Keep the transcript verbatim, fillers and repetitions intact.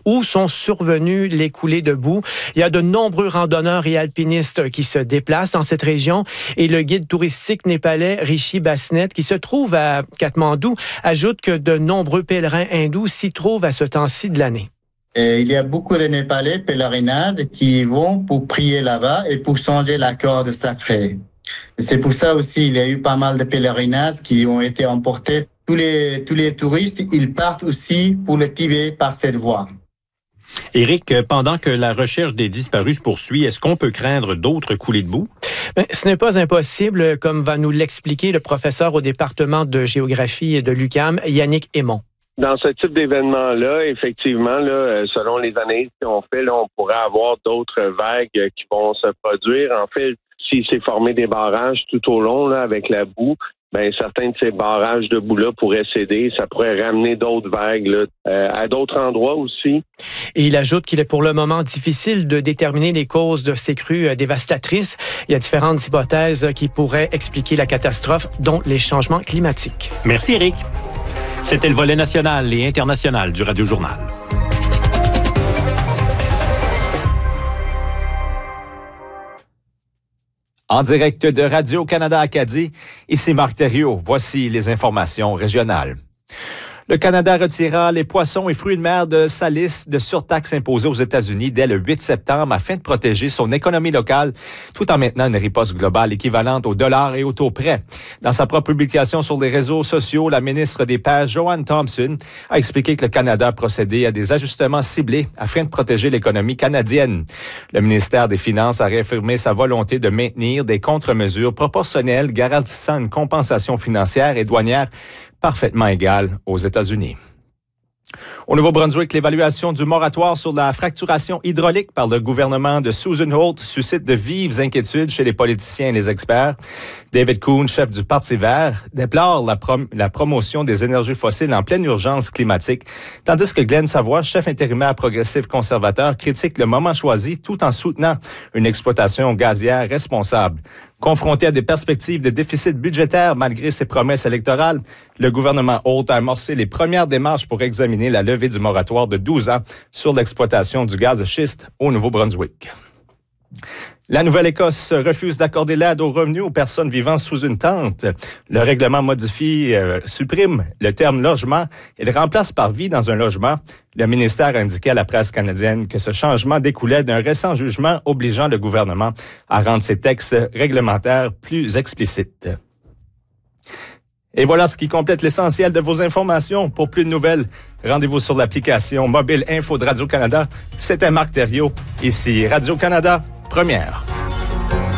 où sont survenues les coulées de boue. Il y a de nombreux randonneurs et alpinistes qui se déplacent dans cette région et le guide touristique népalais Rishi Basnet, qui se trouve à Katmandou, ajoute que de nombreux pèlerins hindous s'y trouvent à ce temps-ci de l'année. Et il y a beaucoup de Népalais pèlerinages qui vont pour prier là-bas et pour changer la corde sacrée. Et c'est pour ça aussi il y a eu pas mal de pèlerinages qui ont été emportés. Tous les, tous les touristes, ils partent aussi pour le Tibet par cette voie. Éric, pendant que la recherche des disparus se poursuit, est-ce qu'on peut craindre d'autres coulées de boue? Bien, ce n'est pas impossible, comme va nous l'expliquer le professeur au département de géographie de l'U Q A M, Yannick Aymon. Dans ce type d'événement-là, effectivement, là, selon les analyses qu'on fait, là, on pourrait avoir d'autres vagues qui vont se produire. En fait, s'il s'est formé des barrages tout au long là, avec la boue, ben certains de ces barrages de boue-là pourraient céder. Ça pourrait ramener d'autres vagues là, euh, à d'autres endroits aussi. Et il ajoute qu'il est pour le moment difficile de déterminer les causes de ces crues dévastatrices. Il y a différentes hypothèses qui pourraient expliquer la catastrophe, dont les changements climatiques. Merci, Éric. C'était le volet national et international du Radio Journal. En direct de Radio-Canada Acadie, ici Marc Thériault. Voici les informations régionales. Le Canada retirera les poissons et fruits de mer de sa liste de surtaxes imposées aux États-Unis dès le huit septembre afin de protéger son économie locale tout en maintenant une riposte globale équivalente au dollar et au taux près. Dans sa propre publication sur les réseaux sociaux, la ministre des Pêches, Joanne Thompson, a expliqué que le Canada a procédé à des ajustements ciblés afin de protéger l'économie canadienne. Le ministère des Finances a réaffirmé sa volonté de maintenir des contre-mesures proportionnelles garantissant une compensation financière et douanière parfaitement égale aux États-Unis. Au Nouveau-Brunswick, l'évaluation du moratoire sur la fracturation hydraulique par le gouvernement de Susan Holt suscite de vives inquiétudes chez les politiciens et les experts. David Coon, chef du Parti vert, déplore la, prom- la promotion des énergies fossiles en pleine urgence climatique, tandis que Glenn Savoie, chef intérimaire progressif conservateur, critique le moment choisi tout en soutenant une exploitation gazière responsable. Confronté à des perspectives de déficit budgétaire malgré ses promesses électorales, le gouvernement Holt a amorcé les premières démarches pour examiner la levée du moratoire de douze ans sur l'exploitation du gaz de schiste au Nouveau-Brunswick. La Nouvelle-Écosse refuse d'accorder l'aide aux revenus aux personnes vivant sous une tente. Le règlement modifie, euh, supprime le terme logement et le remplace par vie dans un logement. Le ministère a indiqué à la presse canadienne que ce changement découlait d'un récent jugement obligeant le gouvernement à rendre ses textes réglementaires plus explicites. Et voilà ce qui complète l'essentiel de vos informations. Pour plus de nouvelles, rendez-vous sur l'application mobile Info de Radio-Canada. C'était Marc Thériault, ici Radio-Canada, première.